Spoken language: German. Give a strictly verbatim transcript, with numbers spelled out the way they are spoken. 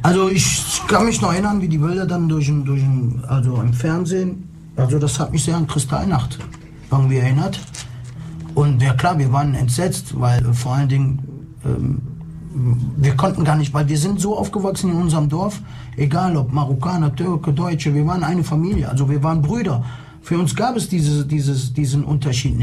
Also ich kann mich noch erinnern, wie die Bilder dann durch, ein, durch ein, also im Fernsehen, also das hat mich sehr an Kristallnacht irgendwie erinnert. Und ja klar, wir waren entsetzt, weil äh, vor allen Dingen, ähm, wir konnten gar nicht, weil wir sind so aufgewachsen in unserem Dorf, egal ob Marokkaner, Türke, Deutsche, wir waren eine Familie, also wir waren Brüder. Für uns gab es diese, dieses, diesen Unterschied nicht.